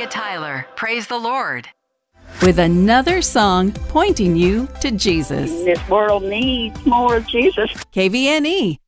Jessica Tyler. Praise the Lord. With another song pointing you to Jesus. This world needs more of Jesus. KVNE,